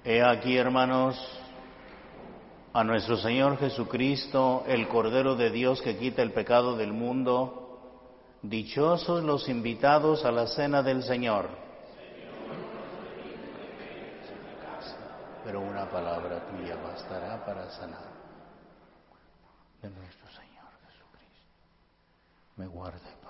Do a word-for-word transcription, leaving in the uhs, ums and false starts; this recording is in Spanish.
He aquí, hermanos, a nuestro Señor Jesucristo, el Cordero de Dios que quita el pecado del mundo. Dichosos los invitados a la cena del Señor. Pero una palabra tuya bastará para sanar. De nuestro Señor Jesucristo. Me guarde.